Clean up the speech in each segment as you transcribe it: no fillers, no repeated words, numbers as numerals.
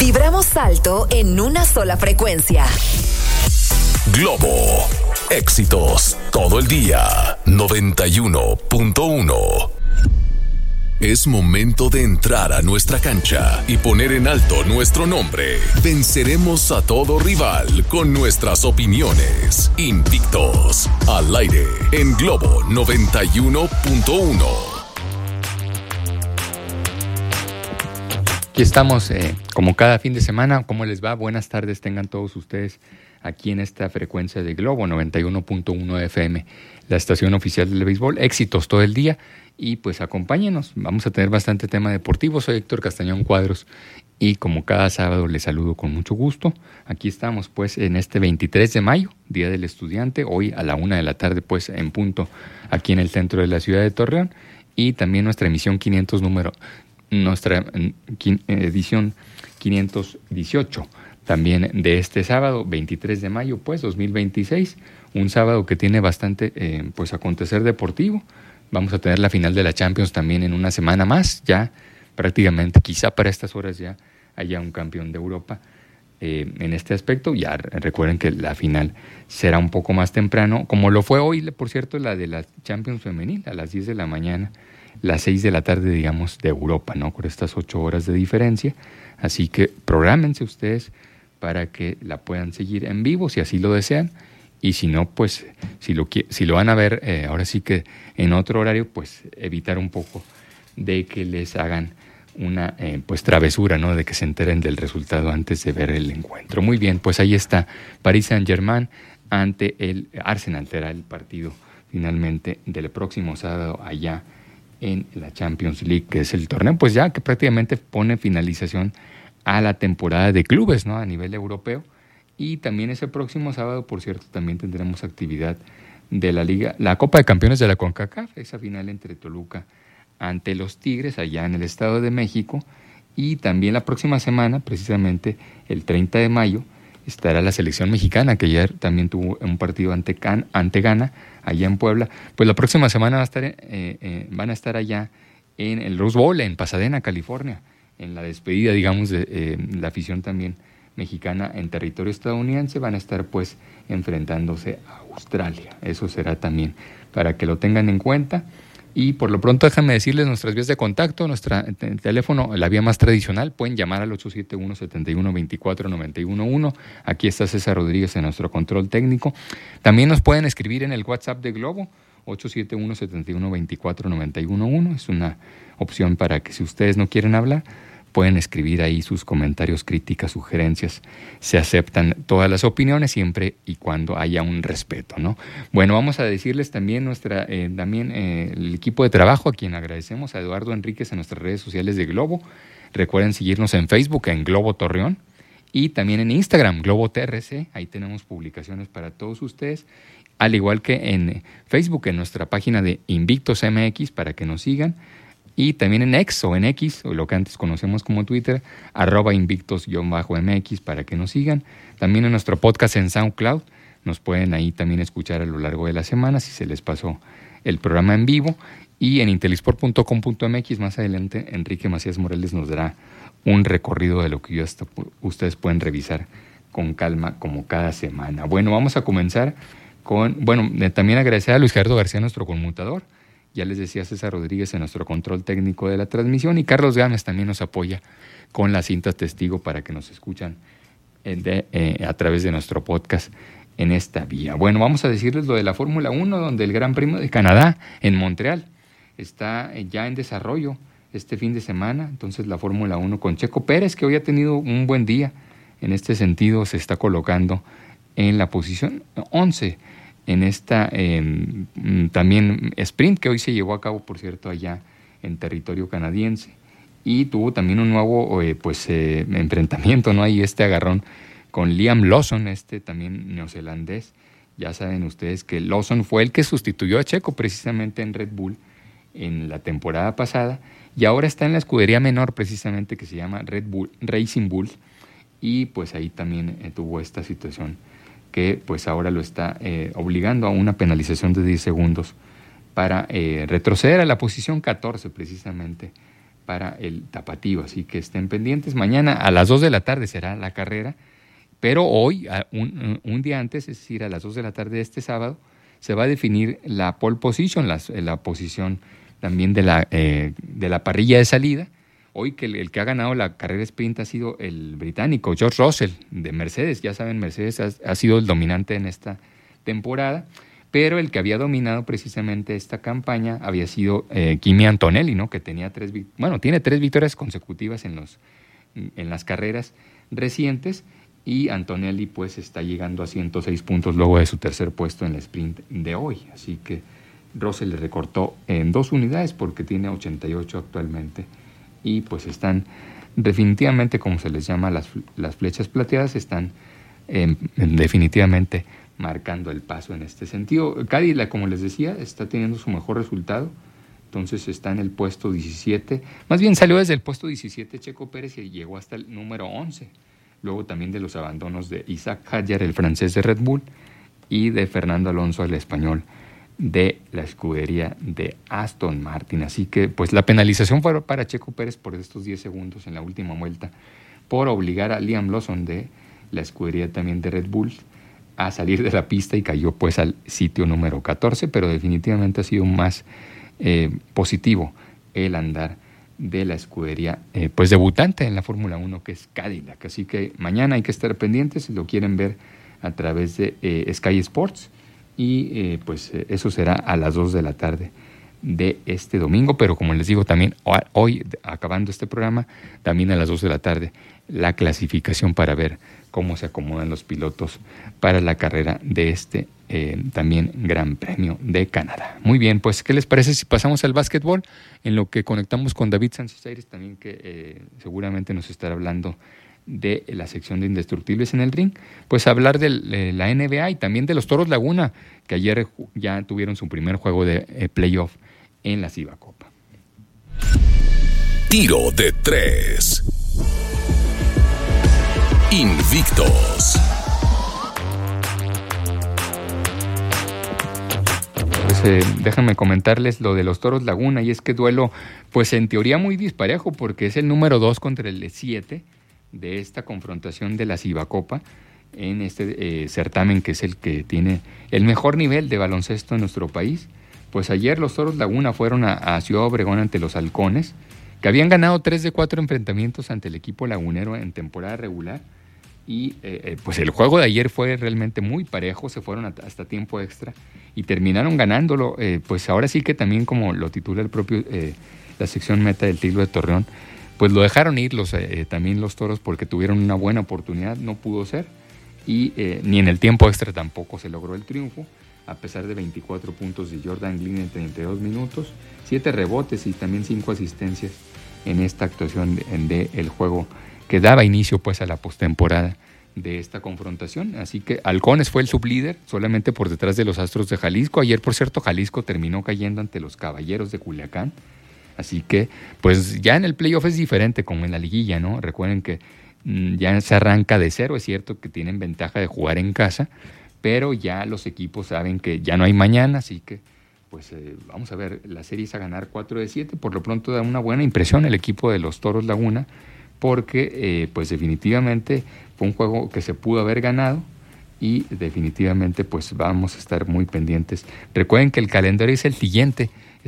Vibramos alto en una sola frecuencia. Globo. Éxitos todo el día. 91.1. Es momento de entrar a nuestra cancha y poner en alto nuestro nombre. Venceremos a todo rival con nuestras opiniones. Invictos. Al aire en Globo 91.1. Aquí estamos, como cada fin de semana. ¿Cómo les va? Buenas tardes tengan todos ustedes aquí en esta frecuencia de Globo 91.1 FM, la estación oficial del béisbol. Éxitos todo el día y pues acompáñenos. Vamos a tener bastante tema deportivo. Soy Héctor Castañón Cuadros y como cada sábado les saludo con mucho gusto. Aquí estamos pues en este 23 de mayo, Día del Estudiante, hoy a la 1 de la tarde pues en punto aquí en el centro de la ciudad de Torreón, y también nuestra emisión 500 nuestra edición 518 también de este sábado 23 de mayo pues 2026, un sábado que tiene bastante pues acontecer deportivo. Vamos a tener la final de la Champions también en una semana más, ya prácticamente quizá para estas horas ya haya un campeón de Europa en este aspecto. Ya recuerden que la final será un poco más temprano, como lo fue hoy, por cierto, la de la Champions femenil a las 10 de la mañana, las 6 de la tarde, digamos, de Europa, ¿no? Con estas 8 horas de diferencia. Así que prográmense ustedes para que la puedan seguir en vivo, si así lo desean. Y si no, pues, si lo van a ver ahora sí que en otro horario, pues evitar un poco de que les hagan una pues travesura, ¿no? De que se enteren del resultado antes de ver el encuentro. Muy bien, pues ahí está Paris Saint-Germain ante el Arsenal. Será el partido finalmente del próximo sábado allá en la Champions League, que es el torneo pues ya que prácticamente pone finalización a la temporada de clubes, ¿no? A nivel europeo. Y también ese próximo sábado, por cierto, también tendremos actividad de la Liga, la Copa de Campeones de la CONCACAF, esa final entre Toluca ante los Tigres allá en el Estado de México. Y también la próxima semana, precisamente el 30 de mayo, estará la selección mexicana, que ayer también tuvo un partido ante Ghana, allá en Puebla. Pues la próxima semana van a estar allá en el Rose Bowl, en Pasadena, California, en la despedida, digamos, de la afición también mexicana en territorio estadounidense. Van a estar pues enfrentándose a Australia. Eso será también para que lo tengan en cuenta. Y por lo pronto déjenme decirles nuestras vías de contacto, nuestro teléfono, la vía más tradicional, pueden llamar al 871-71-24-911. Aquí está César Rodríguez en nuestro control técnico. También nos pueden escribir en el WhatsApp de Globo, 871-71-24-911. Es una opción para que si ustedes no quieren hablar, pueden escribir ahí sus comentarios, críticas, sugerencias. Se aceptan todas las opiniones siempre y cuando haya un respeto, ¿no? Bueno, vamos a decirles también el equipo de trabajo, a quien agradecemos, a Eduardo Enríquez en nuestras redes sociales de Globo. Recuerden seguirnos en Facebook, en Globo Torreón, y también en Instagram, Globo TRC. Ahí tenemos publicaciones para todos ustedes, al igual que en Facebook, en nuestra página de Invictos MX, para que nos sigan. Y también en X, o lo que antes conocemos como Twitter, @invictos_MX, para que nos sigan. También en nuestro podcast en SoundCloud, nos pueden ahí también escuchar a lo largo de la semana si se les pasó el programa en vivo. Y en intelisport.com.mx, más adelante, Enrique Macías Morales nos dará un recorrido de lo que ustedes pueden revisar con calma como cada semana. Bueno, vamos a comenzar también agradecer a Luis Gerardo García, nuestro conmutador. Ya les decía, César Rodríguez en nuestro control técnico de la transmisión, y Carlos Gámez también nos apoya con las cintas testigo para que nos escuchan a través de nuestro podcast en esta vía. Bueno, vamos a decirles lo de la Fórmula 1, donde el Gran Premio de Canadá en Montreal está ya en desarrollo este fin de semana. Entonces la Fórmula 1 con Checo Pérez, que hoy ha tenido un buen día en este sentido, se está colocando en la posición 11 en esta también sprint que hoy se llevó a cabo, por cierto, allá en territorio canadiense, y tuvo también un nuevo enfrentamiento, ¿no? Ahí agarrón con Liam Lawson, también neozelandés. Ya saben ustedes que Lawson fue el que sustituyó a Checo precisamente en Red Bull en la temporada pasada, y ahora está en la escudería menor precisamente que se llama Red Bull Racing Bull, y pues ahí también tuvo esta situación que pues ahora lo está obligando a una penalización de 10 segundos para retroceder a la posición 14 precisamente para el tapatío, así que estén pendientes. Mañana a las 2 de la tarde será la carrera, pero hoy, un día antes, es decir, a las 2 de la tarde de este sábado, se va a definir la pole position, la posición también de la parrilla de salida. Hoy que el que ha ganado la carrera sprint ha sido el británico George Russell de Mercedes. Ya saben, Mercedes ha sido el dominante en esta temporada, pero el que había dominado precisamente esta campaña había sido Kimi Antonelli, ¿no? Que tiene 3 victorias consecutivas en las carreras recientes, y Antonelli pues está llegando a 106 puntos luego de su tercer puesto en el sprint de hoy, así que Russell le recortó en 2 unidades porque tiene 88 actualmente, y pues están definitivamente, como se les llama, las flechas plateadas están definitivamente marcando el paso en este sentido. Cadillac, como les decía, está teniendo su mejor resultado, entonces está en el puesto 17, más bien salió desde el puesto 17 Checo Pérez y llegó hasta el número 11, luego también de los abandonos de Isaac Hadjar, el francés de Red Bull, y de Fernando Alonso, el español de la escudería de Aston Martin. Así que pues la penalización fue para Checo Pérez por estos 10 segundos en la última vuelta, por obligar a Liam Lawson de la escudería también de Red Bull a salir de la pista, y cayó pues al sitio número 14, pero definitivamente ha sido más positivo el andar de la escudería pues debutante en la Fórmula 1, que es Cadillac. Así que mañana hay que estar pendientes si lo quieren ver a través de Sky Sports, y eso será a las 2 de la tarde de este domingo, pero como les digo, también hoy, acabando este programa, también a las 2 de la tarde la clasificación para ver cómo se acomodan los pilotos para la carrera de este también Gran Premio de Canadá. Muy bien, pues ¿qué les parece si pasamos al básquetbol? En lo que conectamos con David Sánchez Aires también, que seguramente nos estará hablando de la sección de Indestructibles en el Ring, pues hablar de la NBA y también de los Toros Laguna, que ayer ya tuvieron su primer juego de playoff en la CIBA Copa. Tiro de 3. Invictos. Pues déjenme comentarles lo de los Toros Laguna, y es que duelo, pues en teoría muy disparejo, porque es el número 2 contra el 7 de esta confrontación de la CIBA Copa en este certamen, que es el que tiene el mejor nivel de baloncesto en nuestro país. Pues ayer los Toros Laguna fueron a Ciudad Obregón ante los Halcones, que habían ganado 3 de 4 enfrentamientos ante el equipo lagunero en temporada regular, y pues el juego de ayer fue realmente muy parejo, se fueron hasta tiempo extra y terminaron ganándolo, pues ahora sí que también, como lo titula el propio la sección meta del Tigre de Torreón, pues lo dejaron ir también los Toros, porque tuvieron una buena oportunidad, no pudo ser, y ni en el tiempo extra tampoco se logró el triunfo, a pesar de 24 puntos de Jordan Glynn en 32 minutos, 7 rebotes y también 5 asistencias en esta actuación del juego que daba inicio pues a la postemporada de esta confrontación. Así que Halcones fue el sublíder, solamente por detrás de los Astros de Jalisco. Ayer, por cierto, Jalisco terminó cayendo ante los Caballeros de Culiacán. Así que, pues ya en el playoff es diferente, como en la liguilla, ¿no? Recuerden que ya se arranca de cero. Es cierto que tienen ventaja de jugar en casa, pero ya los equipos saben que ya no hay mañana, así que pues vamos a ver, la serie es a ganar 4 de 7. Por lo pronto da una buena impresión el equipo de los Toros Laguna, porque pues definitivamente fue un juego que se pudo haber ganado, y definitivamente pues vamos a estar muy pendientes. Recuerden que el calendario es el siguiente,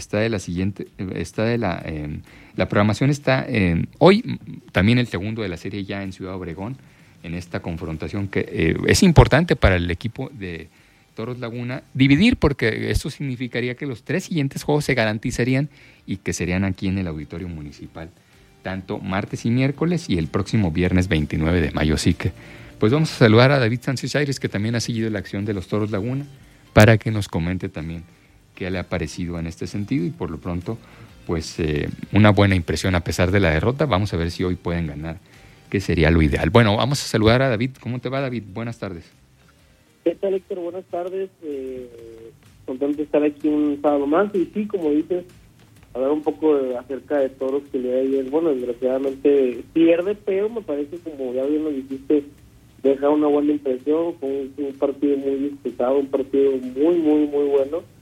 la programación está hoy, también el segundo de la serie ya en Ciudad Obregón, en esta confrontación que es importante para el equipo de Toros Laguna dividir, porque esto significaría que los 3 siguientes juegos se garantizarían y que serían aquí en el Auditorio Municipal, tanto martes y miércoles, y el próximo viernes 29 de mayo. Así que pues vamos a saludar a David Sánchez Aires, que también ha seguido la acción de los Toros Laguna, para que nos comente también qué le ha parecido en este sentido, y por lo pronto pues una buena impresión a pesar de la derrota. Vamos a ver si hoy pueden ganar, que sería lo ideal. Bueno, vamos a saludar a David. ¿Cómo te va, David? Buenas tardes. ¿Qué tal, Héctor? Buenas tardes. Contento de estar aquí un sábado más. Y sí, como dices, hablar un poco acerca de Toros, que le da ayer. Bueno, desgraciadamente pierde, pero me parece, como ya bien lo dijiste, deja una buena impresión. Fue un partido muy disputado, un partido muy, muy, muy bueno.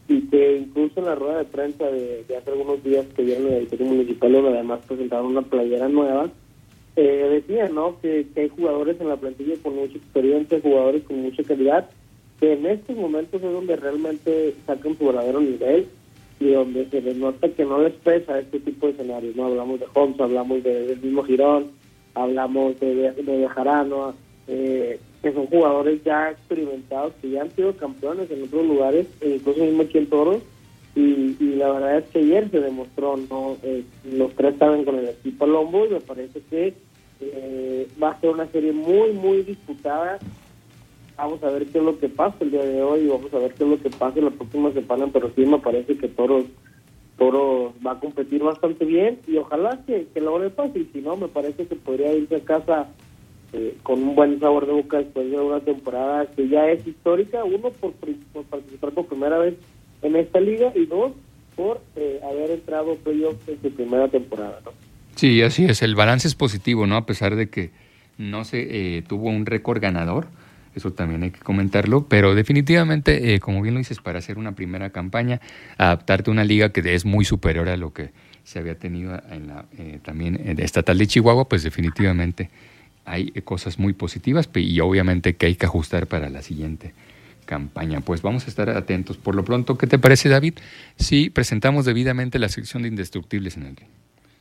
y que incluso en la rueda de prensa de hace algunos días que dieron en el Auditorio Municipal, donde además presentaron una playera nueva, decían, ¿no?, que hay jugadores en la plantilla con mucha experiencia, jugadores con mucha calidad, que en estos momentos es donde realmente sacan su verdadero nivel y donde se les nota que no les pesa este tipo de escenarios, ¿no? Hablamos de Homs, hablamos del mismo Girón, hablamos de Bejarano, que son jugadores ya experimentados, que ya han sido campeones en otros lugares, incluso mismo aquí en Toros, y la verdad es que ayer se demostró, ¿no? Los tres estaban con el equipo Lombo, y me parece que va a ser una serie muy, muy disputada. Vamos a ver qué es lo que pasa el día de hoy, vamos a ver qué es lo que pasa en la próxima semana, pero sí me parece que Toros va a competir bastante bien, y ojalá que logre el pase, y si no, me parece que podría irse a casa con un buen sabor de boca después de una temporada que ya es histórica, uno por participar por primera vez en esta liga, y dos por haber entrado playoff en su primera temporada, ¿no? Sí, así es, el balance es positivo, ¿no? A pesar de que no se tuvo un récord ganador, eso también hay que comentarlo, pero definitivamente, como bien lo dices, para hacer una primera campaña, adaptarte a una liga que es muy superior a lo que se había tenido en la también estatal de Chihuahua, pues definitivamente hay cosas muy positivas y obviamente que hay que ajustar para la siguiente campaña. Pues vamos a estar atentos. Por lo pronto, ¿qué te parece, David? Si presentamos debidamente la sección de Indestructibles en el ring.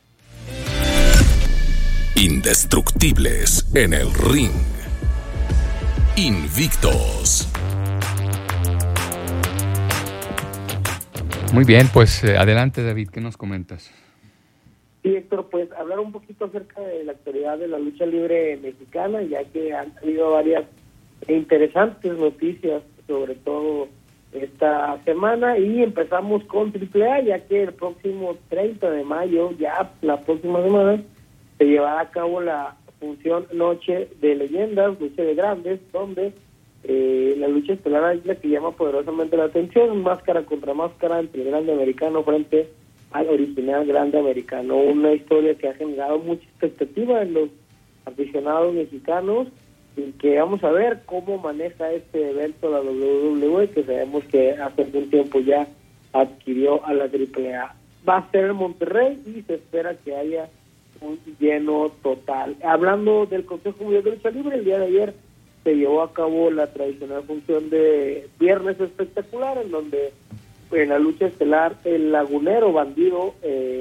Indestructibles en el ring. Invictos. Muy bien, pues adelante, David, ¿qué nos comentas? Sí, Héctor, pues hablar un poquito acerca de la actualidad de la lucha libre mexicana, ya que han habido varias interesantes noticias, sobre todo esta semana, y empezamos con AAA, ya que el próximo 30 de mayo, ya la próxima semana, se llevará a cabo la función Noche de Leyendas, Noche de Grandes, donde la lucha estelar es la que llama poderosamente la atención, máscara contra máscara entre el grande americano frente al original grande americano, una historia que ha generado mucha expectativa en los aficionados mexicanos, y que vamos a ver cómo maneja este evento la WWE, que sabemos que hace algún tiempo ya adquirió a la AAA. Va a ser en Monterrey y se espera que haya un lleno total. Hablando del Consejo Mundial de Lucha Libre, el día de ayer se llevó a cabo la tradicional función de Viernes Espectacular, en donde en la lucha estelar el Lagunero Bandido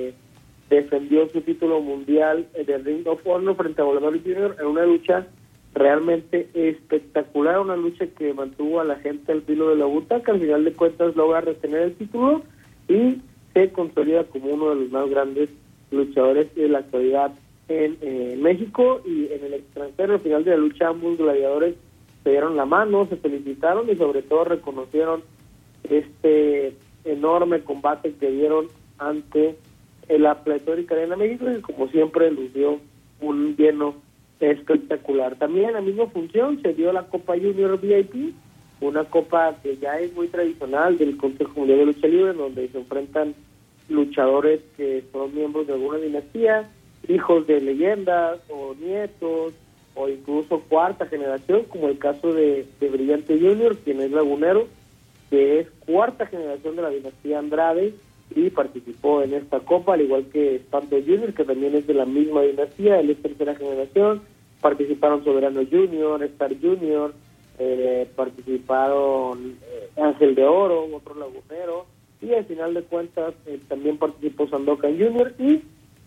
defendió su título mundial de Ring of Honor frente a Volador Jr. en una lucha realmente espectacular, una lucha que mantuvo a la gente al filo de la butaca. Al final de cuentas logra retener el título y se consolida como uno de los más grandes luchadores de la actualidad en México y en el extranjero. Al final de la lucha ambos gladiadores se dieron la mano, se felicitaron y sobre todo reconocieron este enorme combate que dieron ante la pletórica Arena México, y como siempre lució un lleno espectacular. También en la misma función se dio la Copa Junior VIP, una copa que ya es muy tradicional del Consejo Mundial de Lucha Libre, donde se enfrentan luchadores que son miembros de alguna dinastía, hijos de leyendas o nietos o incluso cuarta generación, como el caso de Brillante Junior, quien es lagunero, que es cuarta generación de la dinastía Andrade y participó en esta copa, al igual que Espanto Junior, que también es de la misma dinastía, él es tercera generación. Participaron Soberano Junior, Star Junior, participaron Ángel de Oro, otro lagunero, y al final de cuentas también participó Sandokan Junior, y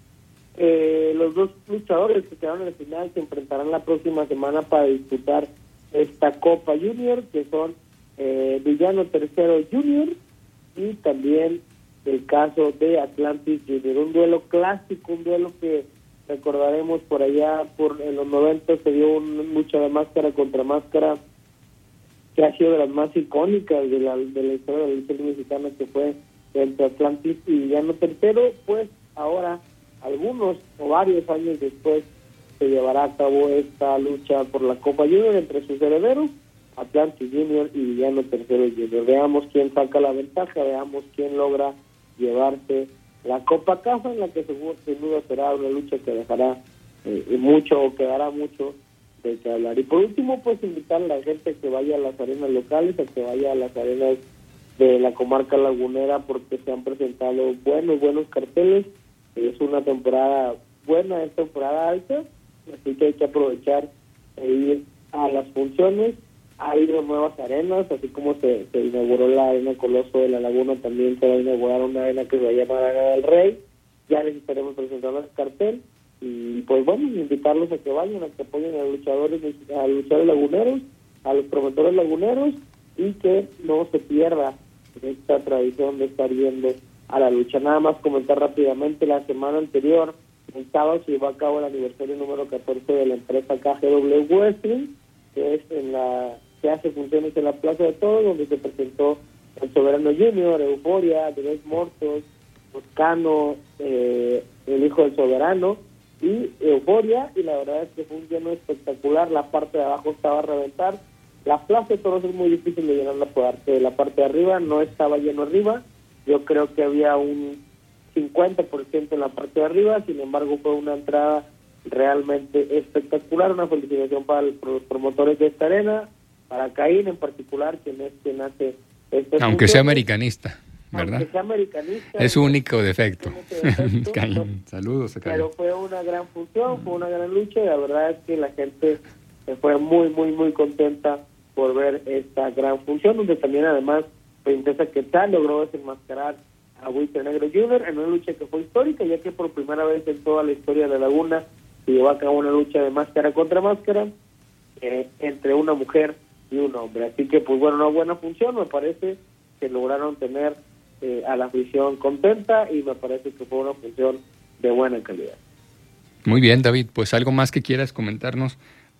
los dos luchadores que quedaron en el final se enfrentarán la próxima semana para disputar esta Copa Junior, que son Villano Tercero Junior y también el caso de Atlantis Junior, un duelo clásico, un duelo que recordaremos por allá en los 90 se dio una lucha de máscara contra máscara que ha sido de las más icónicas de la historia de la lucha mexicana, que fue entre Atlantis y Villano Tercero. Pues ahora, algunos o varios años después, se llevará a cabo esta lucha por la Copa Junior entre sus herederos, Atlantis Junior y Villano Tercero Junior. Veamos quién saca la ventaja, veamos quién logra llevarse la Copa a casa, en la que sin duda será una lucha que dejará mucho o quedará mucho de que hablar. Y por último, pues invitar a la gente que vaya a las arenas locales, a que vaya a las arenas de la comarca lagunera, porque se han presentado buenos carteles. Es una temporada buena, es temporada alta, así que hay que aprovechar e ir a las funciones. Ha ido nuevas arenas, así como se inauguró la Arena Coloso de la Laguna, también se va a inaugurar una arena que se va a llamar Arena del Rey. Ya les estaremos presentando el cartel y pues bueno, invitarlos a que vayan, a que apoyen a los luchadores laguneros, a los promotores laguneros, y que no se pierda esta tradición de estar yendo a la lucha. Nada más comentar rápidamente, la semana anterior, el sábado, se llevó a cabo el aniversario número 14 de la empresa KGW Wrestling, que es que hace funciones en la Plaza de Toros, donde se presentó el Soberano Junior, Euforia, Dres Mortos, Toscano, el hijo del Soberano y Euforia, y la verdad es que fue un lleno espectacular. La parte de abajo estaba a reventar. La Plaza de Toros es muy difícil de llenar la parte de arriba, no estaba lleno arriba. Yo creo que había un 50% en la parte de arriba, sin embargo fue una entrada realmente espectacular. Una felicitación para los promotores de esta arena, para Caín en particular, quien hace este aunque sea americanista, ¿verdad? Aunque sea americanista, es su único defecto. Caín, saludos a Caín. Pero fue una gran función, fue una gran lucha, y la verdad es que la gente fue muy contenta por ver esta gran función, donde también además Princesa Quetzal logró desenmascarar a Buitre Negro Jr. en una lucha que fue histórica, ya que por primera vez en toda la historia de la Laguna se llevó a cabo una lucha de máscara contra máscara entre una mujer y un hombre. Así que pues bueno, una buena función, me parece que lograron tener a la afición contenta, y me parece que fue una función de buena calidad. Muy bien, David, pues algo más que quieras comentarnos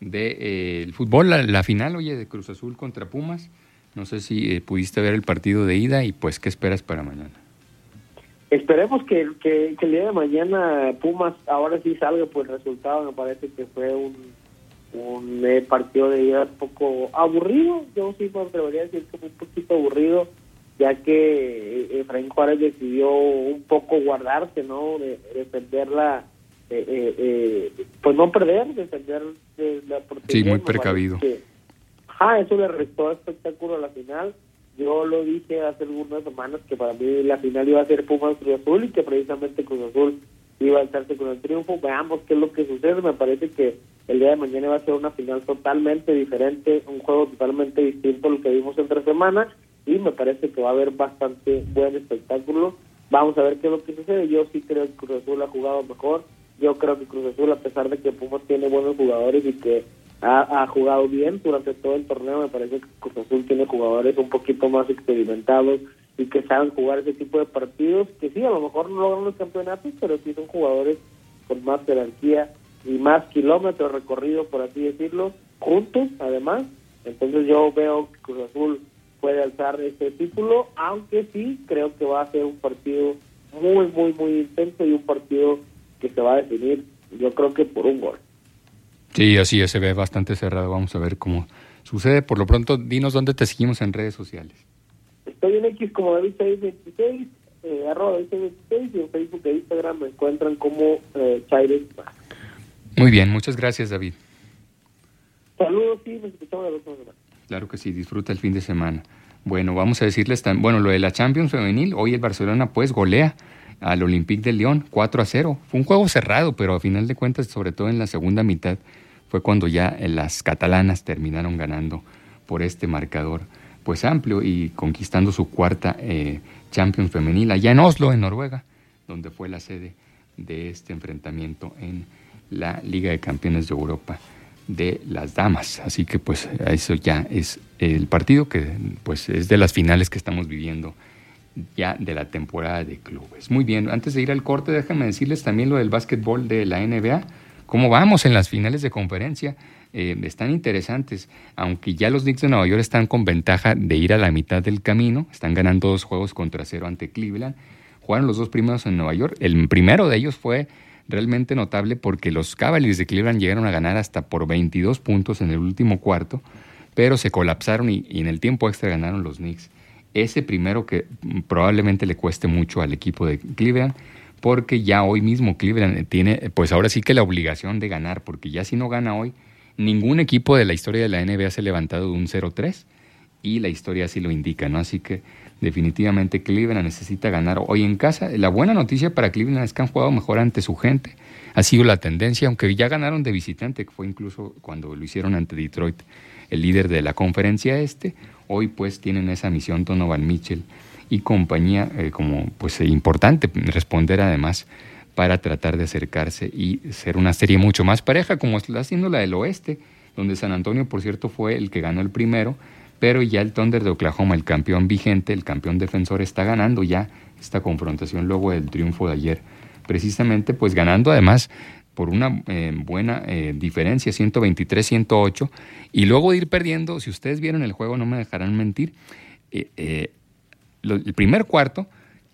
de el fútbol, la final, oye, de Cruz Azul contra Pumas. No sé si pudiste ver el partido de ida, y pues qué esperas para mañana. Esperemos que el día de mañana Pumas ahora sí salga por el resultado. Me parece que fue un partido de ida un poco aburrido. Yo sí me atrevería a decir que fue un poquito aburrido, ya que Efraín Juárez decidió un poco guardarse, ¿no? Defenderla, pues no perder, defender la oportunidad. Sí, muy precavido. Eso le restó espectáculo a la final. Yo lo dije hace algunas semanas que para mí la final iba a ser Pumas Cruz Azul, y que precisamente Cruz Azul iba a alzarse con el triunfo. Veamos qué es lo que sucede. Me parece que el día de mañana va a ser una final totalmente diferente, un juego totalmente distinto a lo que vimos entre semanas, y me parece que va a haber bastante buen espectáculo. Vamos a ver qué es lo que sucede. Yo sí creo que Cruz Azul ha jugado mejor. Yo creo que Cruz Azul, a pesar de que Pumas tiene buenos jugadores y que ha jugado bien durante todo el torneo, me parece que Cruz Azul tiene jugadores un poquito más experimentados y que saben jugar ese tipo de partidos, que sí, a lo mejor no logran los campeonatos, pero sí son jugadores con más jerarquía y más kilómetros recorridos, por así decirlo, juntos además. Entonces yo veo que Cruz Azul puede alzar este título, aunque sí creo que va a ser un partido muy intenso, y un partido que se va a definir, yo creo que por un gol. Sí, así es, se ve bastante cerrado. Vamos a ver cómo sucede. Por lo pronto, dinos dónde te seguimos en redes sociales. Estoy en X como David626, @David626, y en Facebook e Instagram me encuentran como Chaires. Muy bien, muchas gracias, David. Saludos, sí, nos escuchamos la próxima semana. Claro que sí, disfruta el fin de semana. Bueno, vamos a decirles, lo de la Champions femenil, hoy el Barcelona pues golea al Olympique de Lyon 4-0. Fue un juego cerrado, pero a final de cuentas, sobre todo en la segunda mitad, fue cuando ya las catalanas terminaron ganando por este marcador pues amplio y conquistando su cuarta Champions femenil allá en Oslo, en Noruega, donde fue la sede de este enfrentamiento en la Liga de Campeones de Europa de las damas. Así que pues eso ya es el partido que pues es de las finales que estamos viviendo ya de la temporada de clubes. Muy bien, antes de ir al corte, déjenme decirles también lo del básquetbol de la NBA. ¿Cómo vamos en las finales de conferencia? Están interesantes, aunque ya los Knicks de Nueva York están con ventaja de ir a la mitad del camino, están ganando 2 juegos contra 0 ante Cleveland. Jugaron los 2 primeros en Nueva York. El primero de ellos fue realmente notable porque los Cavaliers de Cleveland llegaron a ganar hasta por 22 puntos en el último cuarto, pero se colapsaron y en el tiempo extra ganaron los Knicks. Ese primero que probablemente le cueste mucho al equipo de Cleveland, porque ya hoy mismo Cleveland tiene, pues ahora sí que la obligación de ganar, porque ya si no gana hoy, ningún equipo de la historia de la NBA se ha levantado de un 0-3, y la historia así lo indica, ¿no? Así que definitivamente Cleveland necesita ganar hoy en casa. La buena noticia para Cleveland es que han jugado mejor ante su gente. Ha sido la tendencia, aunque ya ganaron de visitante, que fue incluso cuando lo hicieron ante Detroit, el líder de la conferencia este. Hoy pues tienen esa misión Donovan Mitchell y compañía como pues importante responder además para tratar de acercarse y ser una serie mucho más pareja, como está haciendo la del oeste, donde San Antonio, por cierto, fue el que ganó el primero, pero ya el Thunder de Oklahoma, el campeón vigente, el campeón defensor, está ganando ya esta confrontación luego del triunfo de ayer. Precisamente, pues ganando además por una buena diferencia, 123-108, y luego de ir perdiendo, si ustedes vieron el juego, no me dejarán mentir, el primer cuarto,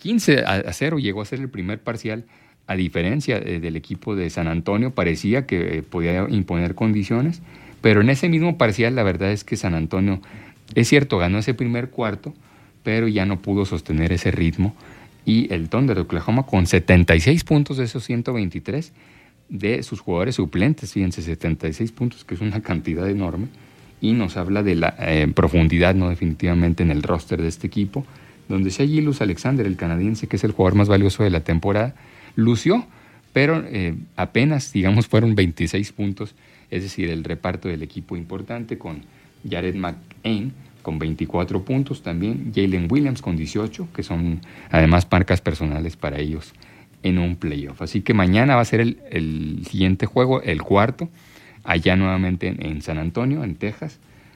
15-0 llegó a ser el primer parcial, a diferencia del equipo de San Antonio, parecía que podía imponer condiciones, pero en ese mismo parcial la verdad es que San Antonio, es cierto, ganó ese primer cuarto, pero ya no pudo sostener ese ritmo, y el Thunder de Oklahoma con 76 puntos de esos 123 de sus jugadores suplentes, fíjense, 76 puntos, que es una cantidad enorme, y nos habla de la profundidad, no definitivamente, en el roster de este equipo, donde Shai Gilgeous-Alexander, el canadiense, que es el jugador más valioso de la temporada, lució, pero apenas, digamos, fueron 26 puntos, es decir, el reparto del equipo importante con Jared McCain con 24 puntos, también Jalen Williams con 18, que son además marcas personales para ellos en un playoff. Así que mañana va a ser el siguiente juego, el cuarto, allá nuevamente en San Antonio, en Texas.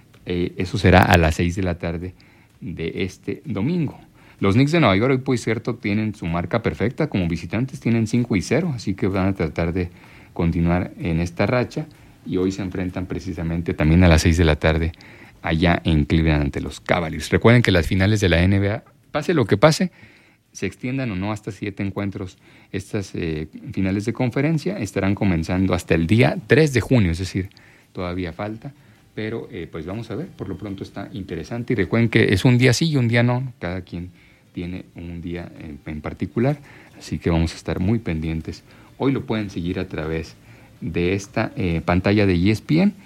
Eso será a las 6 de la tarde de este domingo. Los Knicks de Nueva York hoy, por cierto, tienen su marca perfecta. Como visitantes tienen 5-0, así que van a tratar de continuar en esta racha. Y hoy se enfrentan precisamente también a las 6 de la tarde allá en Cleveland ante los Cavaliers. Recuerden que las finales de la NBA, pase lo que pase, se extiendan o no hasta 7 encuentros, estas finales de conferencia estarán comenzando hasta el día 3 de junio, es decir, todavía falta. Pero pues vamos a ver, por lo pronto está interesante. Y recuerden que es un día sí y un día no, cada quien tiene un día en particular, así que vamos a estar muy pendientes. Hoy lo pueden seguir a través de esta pantalla de ESPN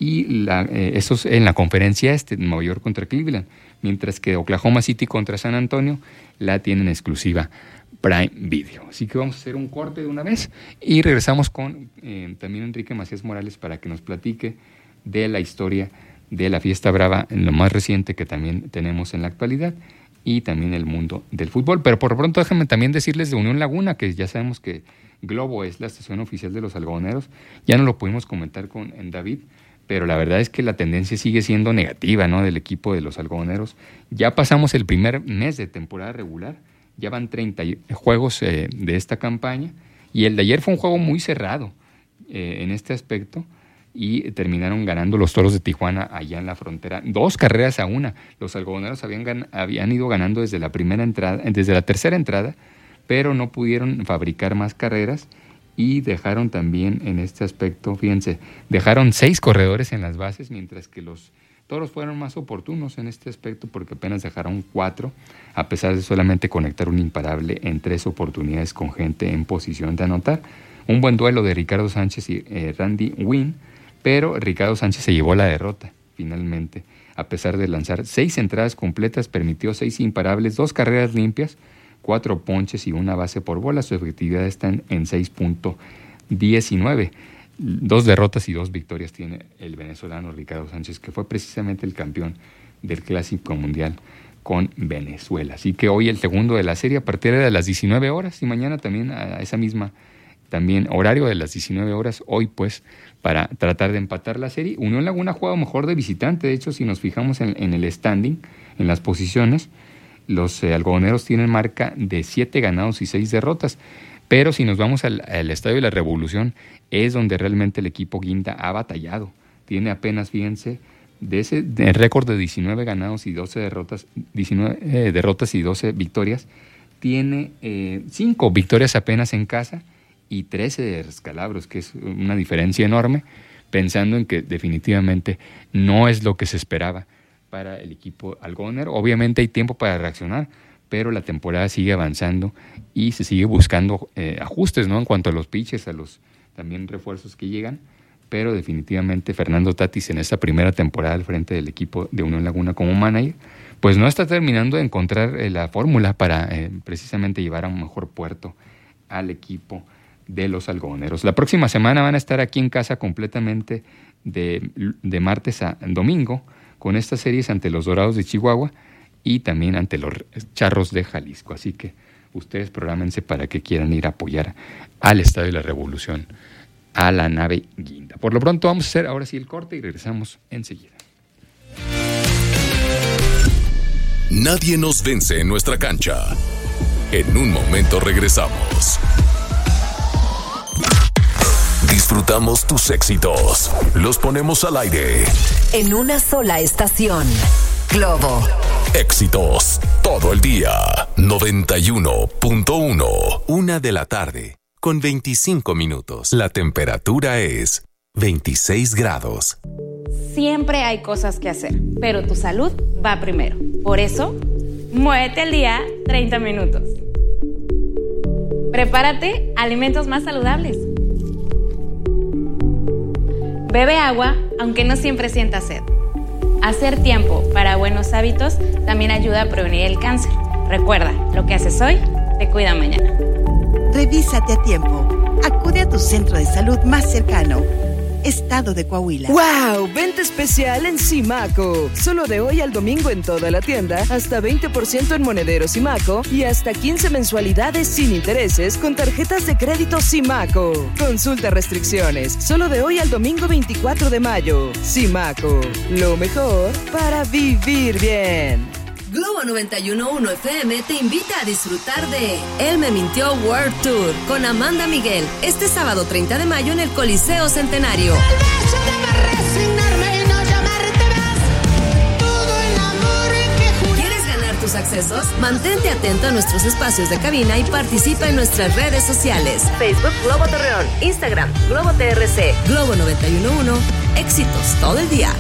y eso es en la conferencia Nueva York contra Cleveland, mientras que Oklahoma City contra San Antonio la tienen exclusiva Prime Video. Así que vamos a hacer un corte de una vez y regresamos con también Enrique Macías Morales para que nos platique de la historia de la Fiesta Brava, en lo más reciente que también tenemos en la actualidad, y también el mundo del fútbol. Pero por lo pronto déjenme también decirles de Unión Laguna, que ya sabemos que Globo es la estación oficial de los algodoneros. Ya no lo pudimos comentar con David, pero la verdad es que la tendencia sigue siendo negativa, ¿no?, del equipo de los algodoneros. Ya pasamos el primer mes de temporada regular, ya van 30 juegos de esta campaña, y el de ayer fue un juego muy cerrado en este aspecto, y terminaron ganando los Toros de Tijuana allá en la frontera, 2-1. Los algodoneros habían ido ganando desde la tercera entrada, pero no pudieron fabricar más carreras y dejaron también en este aspecto, fíjense, dejaron 6 corredores en las bases, mientras que los Toros fueron más oportunos en este aspecto porque apenas dejaron 4, a pesar de solamente conectar un imparable en 3 oportunidades con gente en posición de anotar. Un buen duelo de Ricardo Sánchez y Randy Winn, pero Ricardo Sánchez se llevó la derrota finalmente. A pesar de lanzar 6 entradas completas, permitió 6 imparables, 2 carreras limpias, 4 ponches y 1 base por bola. Su efectividad está en 6.19. 2 derrotas y 2 victorias tiene el venezolano Ricardo Sánchez, que fue precisamente el campeón del Clásico Mundial con Venezuela. Así que hoy el segundo de la serie a partir de las 19 horas y mañana también a esa misma también horario de las 19 horas, hoy pues para tratar de empatar la serie. Unión Laguna ha jugado mejor de visitante, de hecho si nos fijamos en el standing, en las posiciones, los algodoneros tienen marca de 7 ganados y 6 derrotas, pero si nos vamos al Estadio de la Revolución, es donde realmente el equipo Guinda ha batallado. Tiene apenas, fíjense, de récord de 19 ganados y 12 derrotas, 19 derrotas y 12 victorias, tiene 5 victorias apenas en casa y 13 de descalabros, que es una diferencia enorme, pensando en que definitivamente no es lo que se esperaba para el equipo algodonero. Obviamente hay tiempo para reaccionar, pero la temporada sigue avanzando y se sigue buscando ajustes, ¿no?, en cuanto a los pitches, a los también refuerzos que llegan, pero definitivamente Fernando Tatis en esta primera temporada al frente del equipo de Unión Laguna como manager, pues no está terminando de encontrar la fórmula para precisamente llevar a un mejor puerto al equipo de los algodoneros. La próxima semana van a estar aquí en casa completamente de martes a domingo con estas series ante los Dorados de Chihuahua y también ante los Charros de Jalisco. Así que ustedes prográmense para que quieran ir a apoyar al Estadio de la Revolución, a la nave Guinda. Por lo pronto vamos a hacer ahora sí el corte y regresamos enseguida. Nadie nos vence en nuestra cancha. En un momento regresamos. Disfrutamos tus éxitos. Los ponemos al aire. En una sola estación. Globo. Éxitos todo el día. 91.1. 1 de la tarde. Con 25 minutos. La temperatura es 26 grados. Siempre hay cosas que hacer, pero tu salud va primero. Por eso, muévete al día 30 minutos. Prepárate alimentos más saludables. Bebe agua, aunque no siempre sientas sed. Hacer tiempo para buenos hábitos también ayuda a prevenir el cáncer. Recuerda, lo que haces hoy te cuida mañana. Revísate a tiempo. Acude a tu centro de salud más cercano. Estado de Coahuila. ¡Wow! Venta especial en Simaco. Solo de hoy al domingo en toda la tienda, hasta 20% en monederos Simaco y hasta 15 mensualidades sin intereses con tarjetas de crédito Simaco. Consulta restricciones. Solo de hoy al domingo 24 de mayo. Simaco. Lo mejor para vivir bien. Globo 91.1 FM te invita a disfrutar de Él me mintió World Tour con Amanda Miguel este sábado 30 de mayo en el Coliseo Centenario. ¿Quieres ganar tus accesos? Mantente atento a nuestros espacios de cabina y participa en nuestras redes sociales. Facebook Globo Torreón, Instagram Globo TRC, Globo 91.1, éxitos todo el día.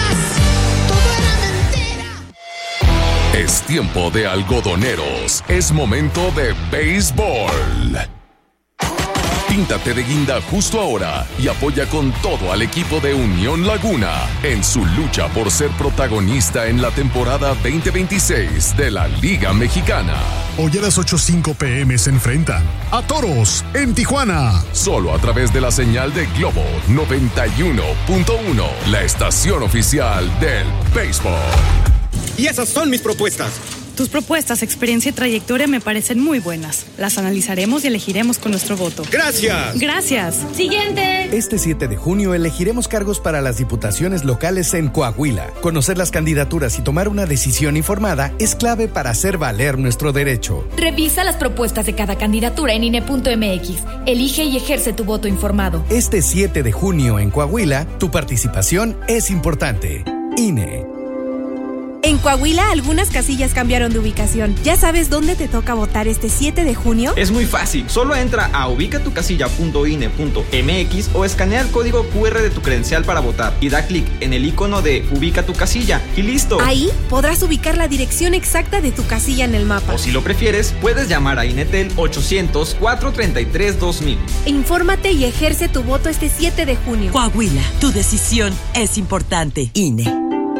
Es tiempo de algodoneros. Es momento de béisbol. Píntate de guinda justo ahora y apoya con todo al equipo de Unión Laguna en su lucha por ser protagonista en la temporada 2026 de la Liga Mexicana. Hoy a las 8:05 p.m. se enfrentan a Toros en Tijuana. Solo a través de la señal de Globo 91.1, la estación oficial del béisbol. Y esas son mis propuestas. Tus propuestas, experiencia y trayectoria me parecen muy buenas. Las analizaremos y elegiremos con nuestro voto. ¡Gracias! ¡Gracias! ¡Siguiente! Este 7 de junio elegiremos cargos para las diputaciones locales en Coahuila. Conocer las candidaturas y tomar una decisión informada es clave para hacer valer nuestro derecho. Revisa las propuestas de cada candidatura en INE.mx. Elige y ejerce tu voto informado. Este 7 de junio en Coahuila, tu participación es importante. INE. En Coahuila, algunas casillas cambiaron de ubicación. ¿Ya sabes dónde te toca votar este 7 de junio? Es muy fácil. Solo entra a ubicatucasilla.ine.mx o escanea el código QR de tu credencial para votar y da clic en el icono de Ubica tu casilla y listo. Ahí podrás ubicar la dirección exacta de tu casilla en el mapa. O si lo prefieres, puedes llamar a INETEL 800-433-2000. Infórmate y ejerce tu voto este 7 de junio. Coahuila, tu decisión es importante. INE.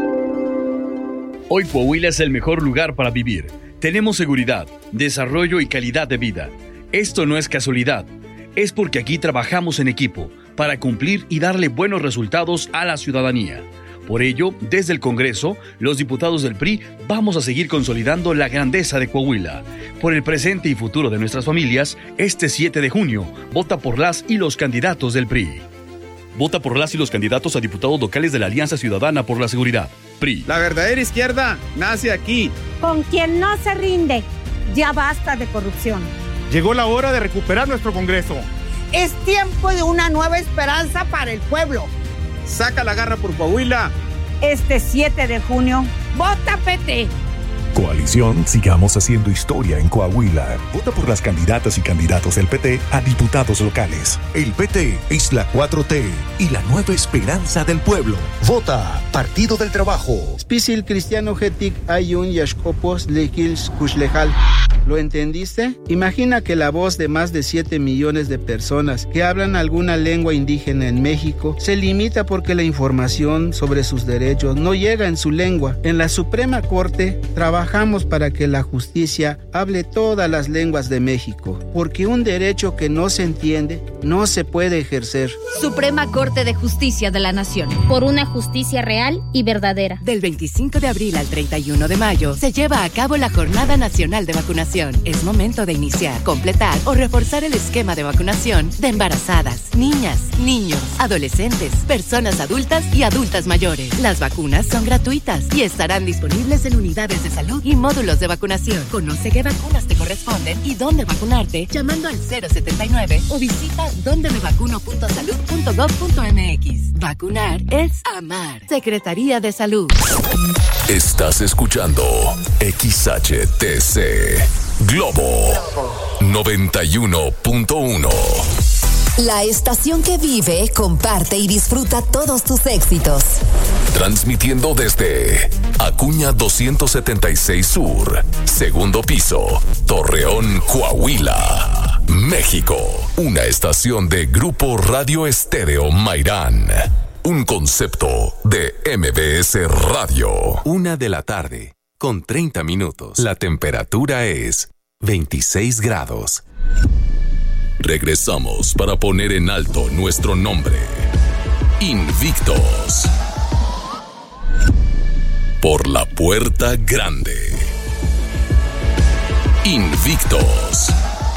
Hoy Coahuila es el mejor lugar para vivir. Tenemos seguridad, desarrollo y calidad de vida. Esto no es casualidad. Es porque aquí trabajamos en equipo para cumplir y darle buenos resultados a la ciudadanía. Por ello, desde el Congreso, los diputados del PRI vamos a seguir consolidando la grandeza de Coahuila. Por el presente y futuro de nuestras familias, este 7 de junio, vota por las y los candidatos del PRI. Vota por las y los candidatos a diputados locales de la Alianza Ciudadana por la Seguridad. PRI. La verdadera izquierda nace aquí. Con quien no se rinde. Ya basta de corrupción. Llegó la hora de recuperar nuestro Congreso. Es tiempo de una nueva esperanza para el pueblo. Saca la garra por Coahuila. Este 7 de junio, vota PT. Coalición Sigamos Haciendo Historia en Coahuila. Vota por las candidatas y candidatos del PT a diputados locales. El PT es la 4T y la nueva esperanza del pueblo. Vota Partido del Trabajo. Spisil Cristiano Getik Ayun Yashkopos Lekils Kushlejal. ¿Lo entendiste? Imagina que la voz de más de 7 millones de personas que hablan alguna lengua indígena en México se limita porque la información sobre sus derechos no llega en su lengua. En la Suprema Corte trabajamos para que la justicia hable todas las lenguas de México, porque un derecho que no se entiende no se puede ejercer. Suprema Corte de Justicia de la Nación. Por una justicia real y verdadera. Del 25 de abril al 31 de mayo se lleva a cabo la Jornada Nacional de Vacunación. Es momento de iniciar, completar o reforzar el esquema de vacunación de embarazadas, niñas, niños, adolescentes, personas adultas y adultas mayores. Las vacunas son gratuitas y estarán disponibles en unidades de salud y módulos de vacunación. Conoce qué vacunas te corresponden y dónde vacunarte llamando al 079 o visita dondemevacuno.salud.gov.mx. Vacunar es amar. Secretaría de Salud. Estás escuchando XHTC Globo 91.1. La estación que vive, comparte y disfruta todos tus éxitos. Transmitiendo desde Acuña 276 Sur, segundo piso, Torreón, Coahuila, México. Una estación de Grupo Radio Estéreo Mairán. Un concepto de MBS Radio. 1:00 con 30 minutos. La temperatura es 26 grados. Regresamos para poner en alto nuestro nombre. Invictos. Por la puerta grande. Invictos.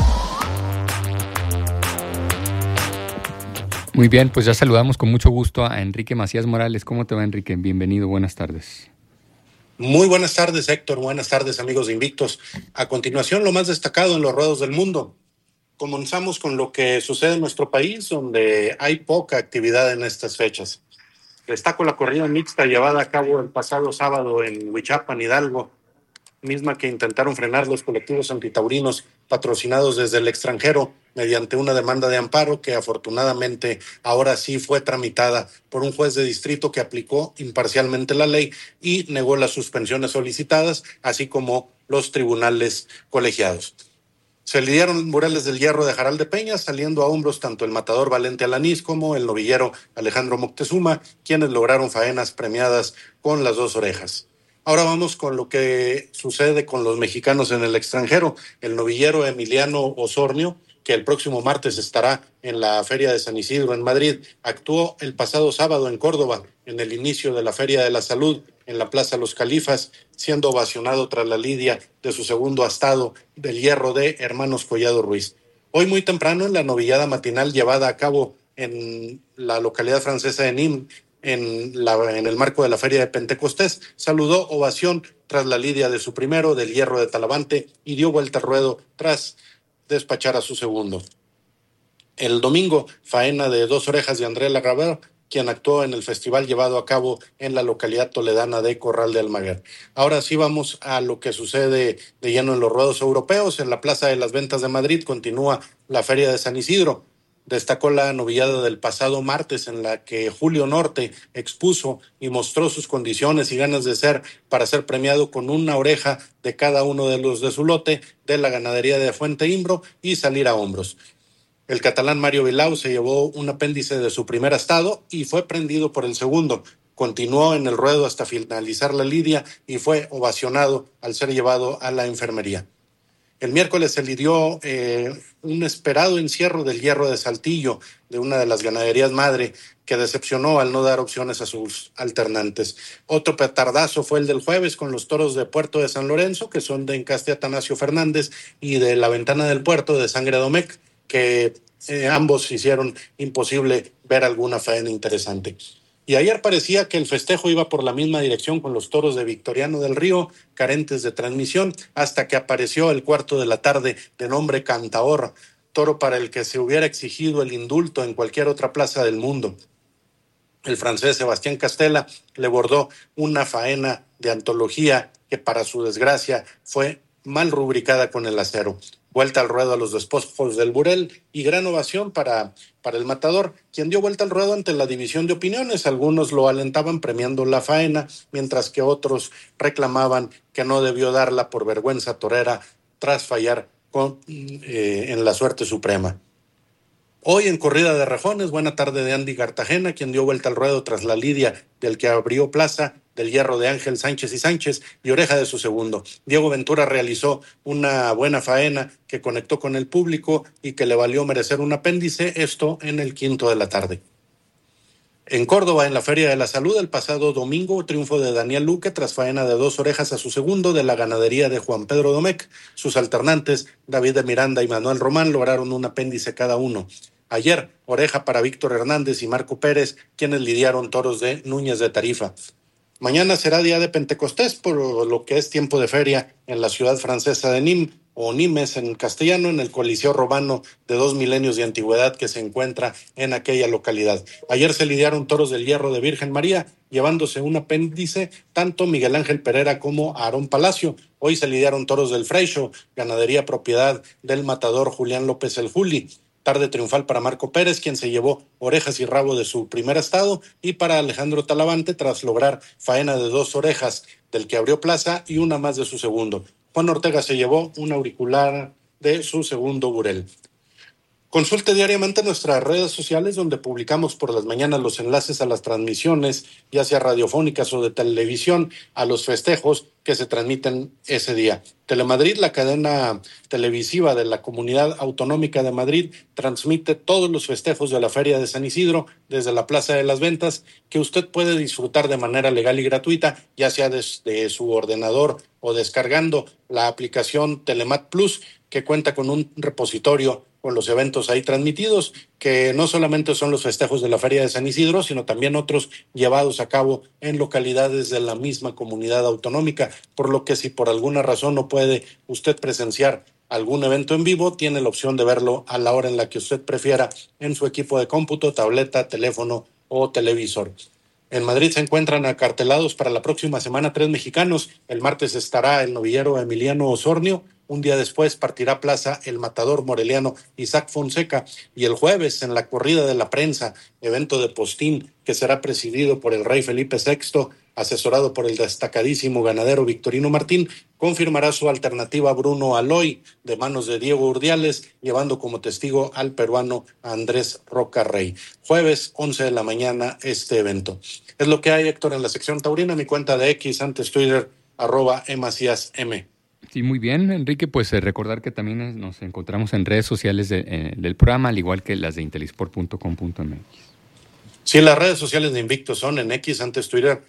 Muy bien, pues ya saludamos con mucho gusto a Enrique Macías Morales. ¿Cómo te va, Enrique? Bienvenido, buenas tardes. Muy buenas tardes, Héctor. Buenas tardes, amigos de Invictos. A continuación, lo más destacado en los ruedos del mundo. Comenzamos con lo que sucede en nuestro país, donde hay poca actividad en estas fechas. Destaco la corrida mixta llevada a cabo el pasado sábado en Huichapan, Hidalgo, misma que intentaron frenar los colectivos antitaurinos patrocinados desde el extranjero mediante una demanda de amparo que afortunadamente ahora sí fue tramitada por un juez de distrito que aplicó imparcialmente la ley y negó las suspensiones solicitadas, así como los tribunales colegiados. Se lidiaron murales del hierro de Jaral de Peña, saliendo a hombros tanto el matador Valente Alanís como el novillero Alejandro Moctezuma, quienes lograron faenas premiadas con las 2 orejas. Ahora vamos con lo que sucede con los mexicanos en el extranjero. El novillero Emiliano Osornio, que el próximo martes estará en la Feria de San Isidro en Madrid, actuó el pasado sábado en Córdoba, en el inicio de la Feria de la Salud, en la Plaza Los Califas, siendo ovacionado tras la lidia de su segundo astado del hierro de Hermanos Collado Ruiz. Hoy muy temprano, en la novillada matinal llevada a cabo en la localidad francesa de Nîmes, en el marco de la Feria de Pentecostés, saludó ovación tras la lidia de su primero del hierro de Talavante y dio vuelta al ruedo tras despachar a su segundo. El domingo, faena de 2 orejas de André Lagraveur, quien actuó en el festival llevado a cabo en la localidad toledana de Corral de Almaguer. Ahora sí vamos a lo que sucede de lleno en los ruedos europeos. En la Plaza de las Ventas de Madrid continúa la Feria de San Isidro. Destacó la novillada del pasado martes, en la que Julio Norte expuso y mostró sus condiciones y ganas de ser para ser premiado con una oreja de cada uno de los de su lote de la ganadería de Fuente Imbro y salir a hombros. El catalán Mario Vilau se llevó un apéndice de su primer astado y fue prendido por el segundo. Continuó en el ruedo hasta finalizar la lidia y fue ovacionado al ser llevado a la enfermería. El miércoles se lidió un esperado encierro del hierro de Saltillo, de una de las ganaderías madre, que decepcionó al no dar opciones a sus alternantes. Otro petardazo fue el del jueves con los toros de Puerto de San Lorenzo, que son de Encaste Atanasio Fernández, y de la Ventana del Puerto de Sangre Domecq, que ambos hicieron imposible ver alguna faena interesante. Y ayer parecía que el festejo iba por la misma dirección con los toros de Victoriano del Río, carentes de transmisión, hasta que apareció el 4:15 p.m. de nombre Cantaor, toro para el que se hubiera exigido el indulto en cualquier otra plaza del mundo. El francés Sebastián Castella le bordó una faena de antología que, para su desgracia, fue mal rubricada con el acero. Vuelta al ruedo a los despojos del Burel y gran ovación para el matador, quien dio vuelta al ruedo ante la división de opiniones. Algunos lo alentaban premiando la faena, mientras que otros reclamaban que no debió darla por vergüenza torera tras fallar en la suerte suprema. Hoy en corrida de rejones, buena tarde de Andy Cartagena, quien dio vuelta al ruedo tras la lidia del que abrió plaza, del hierro de Ángel Sánchez y Sánchez y oreja de su segundo. Diego Ventura realizó una buena faena que conectó con el público y que le valió merecer un apéndice, esto en el quinto de la tarde. En Córdoba, en la Feria de la Salud, el pasado domingo, triunfo de Daniel Luque tras faena de 2 orejas a su segundo de la ganadería de Juan Pedro Domecq. Sus alternantes, David de Miranda y Manuel Román, lograron un apéndice cada uno. Ayer, oreja para Víctor Hernández y Marco Pérez, quienes lidiaron toros de Núñez de Tarifa. Mañana será día de Pentecostés, por lo que es tiempo de feria en la ciudad francesa de Nîmes, o Nimes en castellano, en el Coliseo Romano de 2 milenios de antigüedad que se encuentra en aquella localidad. Ayer se lidiaron toros del hierro de Virgen María, llevándose un apéndice tanto Miguel Ángel Pereira como Aarón Palacio. Hoy se lidiaron toros del Freixo, ganadería propiedad del matador Julián López el Juli. Tarde triunfal para Marco Pérez, quien se llevó orejas y rabo de su primer estado, y para Alejandro Talavante, tras lograr faena de 2 orejas del que abrió plaza y una más de su segundo. Juan Ortega se llevó un auricular de su segundo burel. Consulte diariamente nuestras redes sociales, donde publicamos por las mañanas los enlaces a las transmisiones, ya sea radiofónicas o de televisión, a los festejos que se transmiten ese día. Telemadrid, la cadena televisiva de la Comunidad Autonómica de Madrid, transmite todos los festejos de la Feria de San Isidro desde la Plaza de las Ventas, que usted puede disfrutar de manera legal y gratuita, ya sea desde su ordenador o descargando la aplicación Telemat Plus, que cuenta con un repositorio con los eventos ahí transmitidos, que no solamente son los festejos de la Feria de San Isidro, sino también otros llevados a cabo en localidades de la misma comunidad autonómica, por lo que si por alguna razón no puede usted presenciar algún evento en vivo, tiene la opción de verlo a la hora en la que usted prefiera en su equipo de cómputo, tableta, teléfono o televisor. En Madrid se encuentran acartelados para la próxima semana 3 mexicanos. El martes estará el novillero Emiliano Osornio. Un día después partirá plaza el matador moreliano Isaac Fonseca. Y el jueves, en la corrida de la prensa, evento de postín que será presidido por el rey Felipe VI, asesorado por el destacadísimo ganadero Victorino Martín, confirmará su alternativa Bruno Aloy, de manos de Diego Urdiales, llevando como testigo al peruano Andrés Roca Rey. Jueves, 11 de la mañana, este evento. Es lo que hay, Héctor, en la sección taurina. Mi cuenta de X, antes Twitter, @emacíasm. Sí, muy bien, Enrique. Pues recordar que también nos encontramos en redes sociales del programa, al igual que las de intelisport.com.mx. Sí, las redes sociales de Invictus son en X, antes Twitter,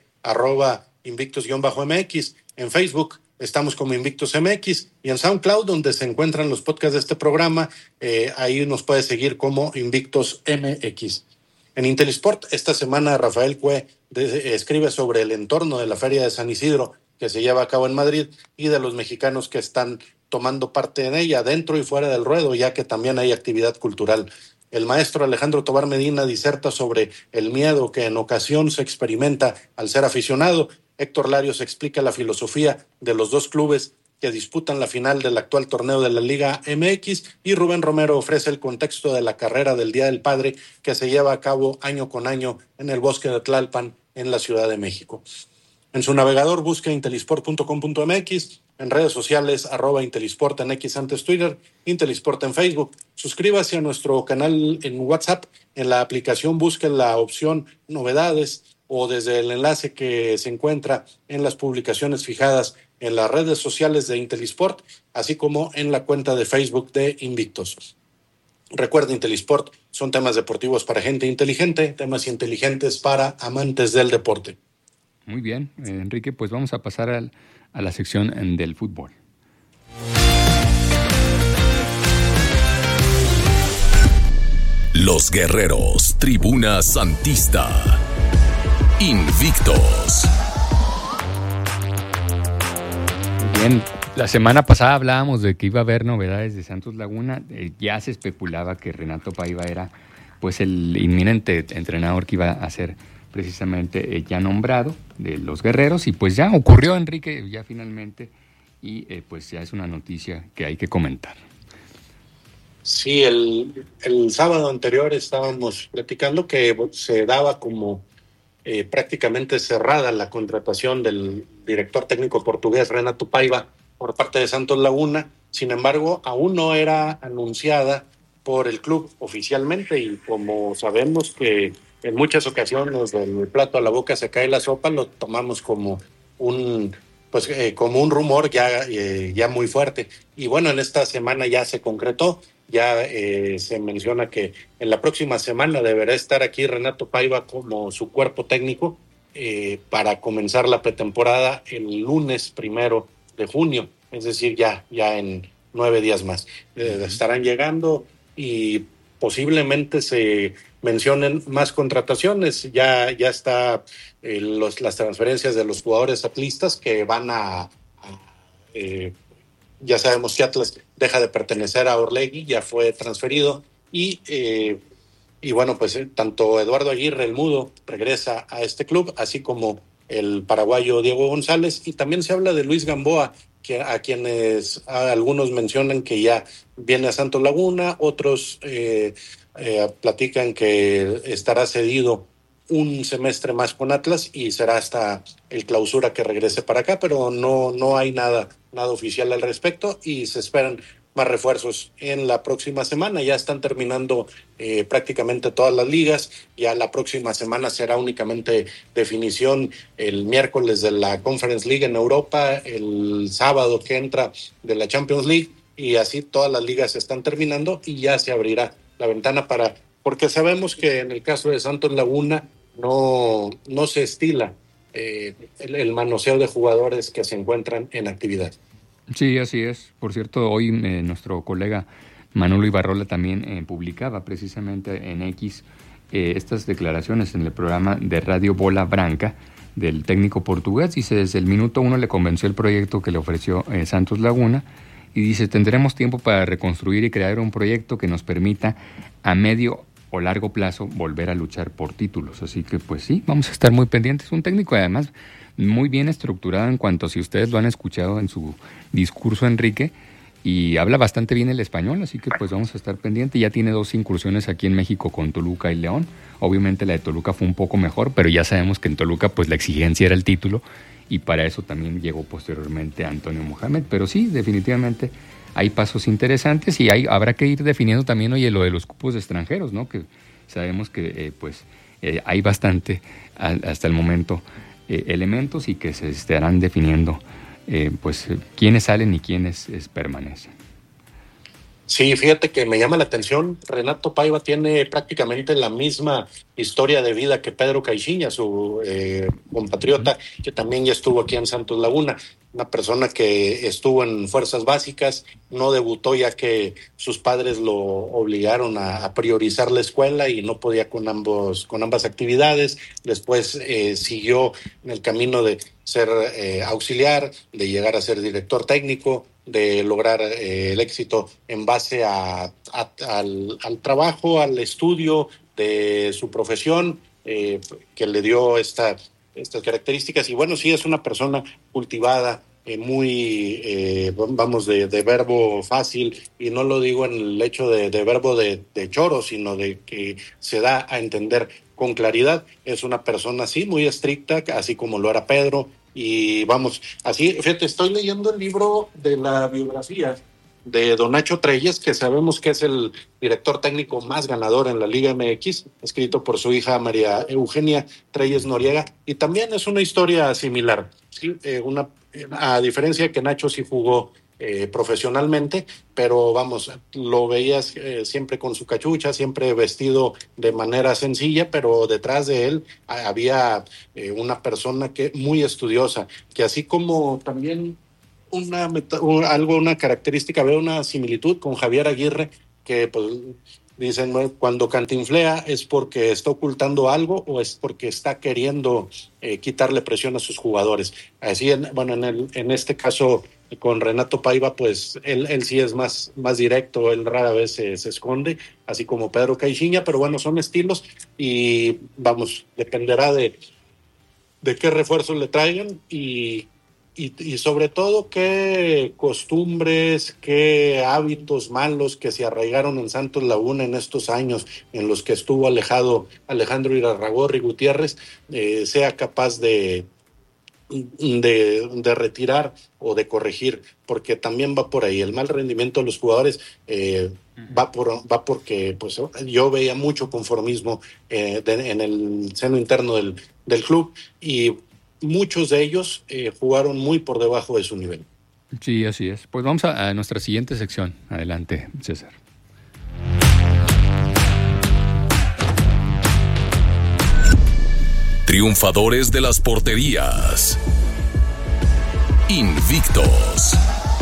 @Invictus_MX. En Facebook estamos como Invictus MX, y en SoundCloud, donde se encuentran los podcasts de este programa, ahí nos puede seguir como Invictus MX. En Intelisport, esta semana Rafael Cue escribe sobre el entorno de la Feria de San Isidro que se lleva a cabo en Madrid y de los mexicanos que están tomando parte en ella, dentro y fuera del ruedo, ya que también hay actividad cultural. El maestro Alejandro Tobar Medina diserta sobre el miedo que en ocasión se experimenta al ser aficionado. Héctor Larios explica la filosofía de los dos clubes que disputan la final del actual torneo de la Liga MX, y Rubén Romero ofrece el contexto de la carrera del Día del Padre que se lleva a cabo año con año en el bosque de Tlalpan, en la Ciudad de México. En su navegador busque intelisport.com.mx, en redes sociales @Intelisport en X, antes Twitter, Intelisport en Facebook. Suscríbase a nuestro canal en WhatsApp, en la aplicación busque la opción novedades o desde el enlace que se encuentra en las publicaciones fijadas en las redes sociales de Intelisport, así como en la cuenta de Facebook de Invictus. Recuerda, Intelisport son temas deportivos para gente inteligente, temas inteligentes para amantes del deporte. Muy bien, Enrique, pues vamos a pasar a la sección del fútbol. Los Guerreros, Tribuna Santista, Invictos. Bien, la semana pasada hablábamos de que iba a haber novedades de Santos Laguna. Ya se especulaba que Renato Paiva era pues el inminente entrenador que iba a ser precisamente ya nombrado de los Guerreros, y pues ya ocurrió, Enrique, ya finalmente, y pues ya es una noticia que hay que comentar. Sí, el sábado anterior estábamos platicando que se daba como prácticamente cerrada la contratación del director técnico portugués Renato Paiva por parte de Santos Laguna, Sin embargo, aún no era anunciada por el club oficialmente, y como sabemos que en muchas ocasiones del plato a la boca se cae la sopa, lo tomamos como un rumor ya muy fuerte. Y bueno, en esta semana ya se concretó, ya se menciona que en la próxima semana deberá estar aquí Renato Paiva como su cuerpo técnico para comenzar la pretemporada el lunes 1 de junio, es decir, ya en 9 días más. Estarán llegando y posiblemente se mencionen más contrataciones. Ya está las transferencias de los jugadores atlistas que van ya sabemos que Atlas deja de pertenecer a Orlegui, ya fue transferido, y bueno, pues tanto Eduardo Aguirre, el Mudo, regresa a este club, así como el paraguayo Diego González, y también se habla de Luis Gamboa, a quienes algunos mencionan que ya viene a Santos Laguna, otros platican que estará cedido un semestre más con Atlas y será hasta el clausura que regrese para acá, pero no hay nada oficial al respecto, y se esperan más refuerzos en la próxima semana. Ya están terminando prácticamente todas las ligas. Ya la próxima semana será únicamente definición el miércoles de la Conference League en Europa, el sábado que entra de la Champions League, y así todas las ligas están terminando y ya se abrirá la ventana porque sabemos que en el caso de Santos Laguna no se estila el manoseo de jugadores que se encuentran en actividad. Sí, así es. Por cierto, hoy nuestro colega Manolo Ibarrola también publicaba precisamente en X estas declaraciones en el programa de Radio Bola Branca del técnico portugués. Dice, desde el minuto 1 le convenció el proyecto que le ofreció Santos Laguna, y dice, tendremos tiempo para reconstruir y crear un proyecto que nos permita a medio o largo plazo volver a luchar por títulos. Así que pues sí, vamos a estar muy pendientes. Un técnico además muy bien estructurado en cuanto, si ustedes lo han escuchado en su discurso, Enrique, y habla bastante bien el español, así que pues vamos a estar pendientes. Ya tiene 2 incursiones aquí en México con Toluca y León. Obviamente la de Toluca fue un poco mejor, pero ya sabemos que en Toluca pues la exigencia era el título, y para eso también llegó posteriormente Antonio Mohamed. Pero sí, definitivamente hay pasos interesantes, y habrá que ir definiendo también, oye, lo de los cupos de extranjeros, ¿no? Que sabemos que hay bastante hasta el momento elementos, y que se estarán definiendo quiénes salen y quiénes permanecen. Sí, fíjate que me llama la atención, Renato Paiva tiene prácticamente la misma historia de vida que Pedro Caixinha, su compatriota, que también ya estuvo aquí en Santos Laguna. Una persona que estuvo en fuerzas básicas, no debutó ya que sus padres lo obligaron a priorizar la escuela y no podía con ambas actividades. Después siguió en el camino de ser auxiliar, de llegar a ser director técnico, de lograr el éxito en base al trabajo, al estudio de su profesión, que le dio estas características. Y bueno, sí, es una persona cultivada, muy, de verbo fácil, y no lo digo en el hecho de verbo de choro, sino de que se da a entender con claridad. Es una persona, sí, muy estricta, así como lo era Pedro. Y vamos, así, fíjate, estoy leyendo el libro de la biografía de Don Nacho Treyes, que sabemos que es el director técnico más ganador en la Liga MX, escrito por su hija María Eugenia Treyes Noriega, y también es una historia similar, ¿sí? A diferencia que Nacho sí jugó profesionalmente, pero vamos, lo veías siempre con su cachucha, siempre vestido de manera sencilla, pero detrás de él había una persona muy estudiosa, que así como también una característica, veo una similitud con Javier Aguirre, que pues dicen, cuando cantinflea es porque está ocultando algo o es porque está queriendo quitarle presión a sus jugadores. Así, en este caso con Renato Paiva, pues él sí es más directo, él rara vez se esconde, así como Pedro Caixinha, pero bueno, son estilos, y vamos, dependerá de qué refuerzos le traigan y sobre todo qué costumbres, qué hábitos malos que se arraigaron en Santos Laguna en estos años en los que estuvo alejado Alejandro Irarrágorri Gutiérrez, sea capaz de de retirar o de corregir, porque también va por ahí. El mal rendimiento de los jugadores va porque pues yo veía mucho conformismo en el seno interno del club, y muchos de ellos jugaron muy por debajo de su nivel. Sí, así es. Pues vamos a nuestra siguiente sección. Adelante, César. Triunfadores de las porterías. Invictos.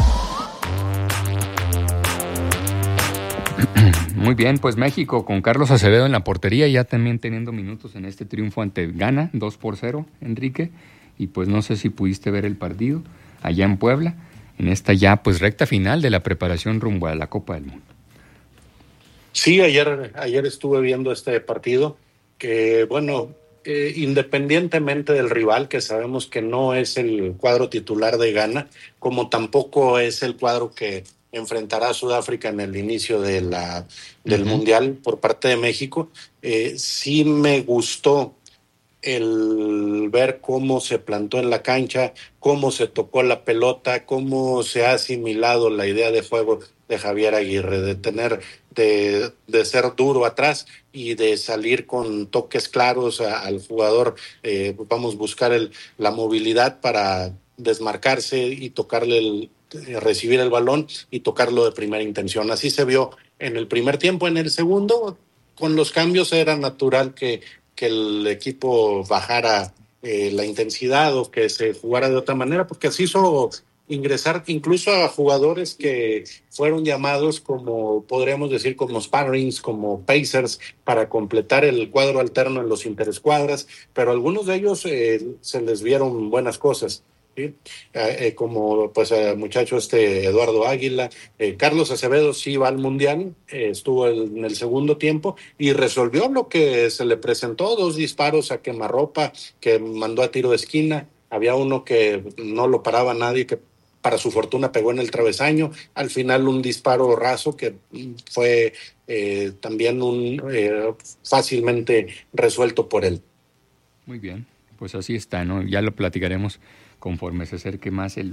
Muy bien, pues México con Carlos Acevedo en la portería, ya también teniendo minutos en este triunfo ante Ghana, 2-0, Enrique. Y pues no sé si pudiste ver el partido allá en Puebla, en esta ya pues recta final de la preparación rumbo a la Copa del Mundo. Sí, ayer estuve viendo este partido, que bueno, independientemente del rival, que sabemos que no es el cuadro titular de Ghana, como tampoco es el cuadro que enfrentará a Sudáfrica en el inicio del Mundial por parte de México, sí me gustó el ver cómo se plantó en la cancha, cómo se tocó la pelota, cómo se ha asimilado la idea de juego de Javier Aguirre, de ser duro atrás y de salir con toques claros al jugador. Vamos a buscar la movilidad para desmarcarse y recibir el balón y tocarlo de primera intención. Así se vio en el primer tiempo. En el segundo, con los cambios, era natural que el equipo bajara la intensidad o que se jugara de otra manera, porque así hizo ingresar incluso a jugadores que fueron llamados como, podríamos decir, como sparrings, como pacers, para completar el cuadro alterno en los interescuadras, pero algunos de ellos se les vieron buenas cosas, ¿sí? Como pues muchacho Eduardo Águila, Carlos Acevedo sí va al Mundial, estuvo en el segundo tiempo y resolvió lo que se le presentó, 2 disparos a quemarropa que mandó a tiro de esquina. Había uno que no lo paraba nadie, que para su fortuna pegó en el travesaño. Al final un disparo raso que fue también fácilmente resuelto por él. Muy bien, pues así está, ¿no? Ya lo platicaremos conforme se acerque más el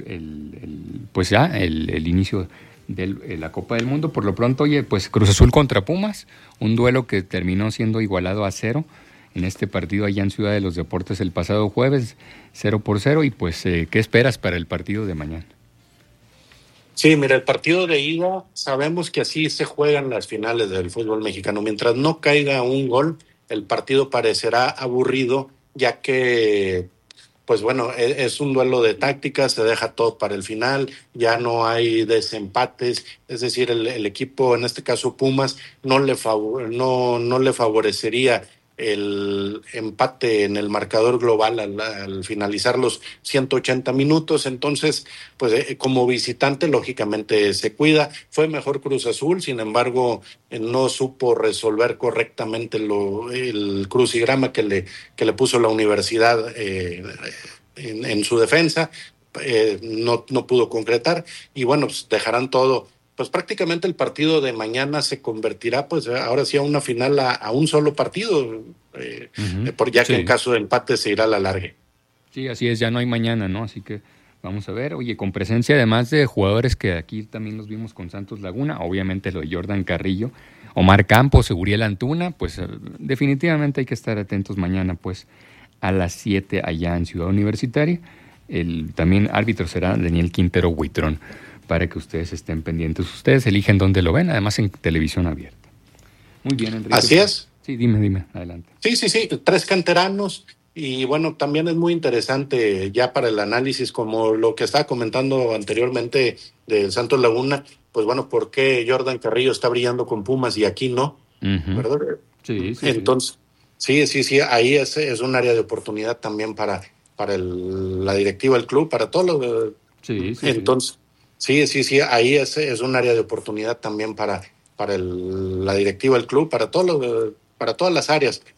inicio de la Copa del Mundo. Por lo pronto, oye, pues Cruz Azul contra Pumas, un duelo que terminó siendo igualado a 0 en este partido allá en Ciudad de los Deportes el pasado jueves, 0-0, y pues ¿qué esperas para el partido de mañana? Sí, mira, el partido de ida, sabemos que así se juegan las finales del fútbol mexicano. Mientras no caiga un gol, el partido parecerá aburrido, ya que pues bueno, es un duelo de tácticas, se deja todo para el final, ya no hay desempates, es decir, el equipo, en este caso Pumas, no le favorecería el empate en el marcador global al finalizar los 180 minutos, entonces, pues como visitante, lógicamente se cuida. Fue mejor Cruz Azul, sin embargo, no supo resolver correctamente el crucigrama que le puso la universidad en su defensa, no pudo concretar, y bueno, pues dejarán todo. Pues prácticamente el partido de mañana se convertirá, pues ahora sí, a una final a un solo partido, ya que en caso de empate se irá a la largue. Sí, así es, ya no hay mañana, ¿no? Así que vamos a ver, oye, con presencia además de jugadores que aquí también los vimos con Santos Laguna, obviamente lo de Jordan Carrillo, Omar Campos, Uriel Antuna, pues definitivamente hay que estar atentos mañana, pues a las 7 allá en Ciudad Universitaria. También árbitro será Daniel Quintero Huitrón, para que ustedes estén pendientes. Ustedes eligen dónde lo ven, además en televisión abierta. Muy bien, Enrique. Así es. Sí, dime, adelante. Sí, 3 canteranos, y bueno, también es muy interesante ya para el análisis, como lo que estaba comentando anteriormente del Santos Laguna, pues bueno, ¿por qué Jordan Carrillo está brillando con Pumas y aquí no? ¿Verdad? Sí. Entonces, sí, ahí es un área de oportunidad también para la directiva del club, para todos los... Entonces... Sí, ahí es un área de oportunidad también para la directiva del club, para todas las áreas.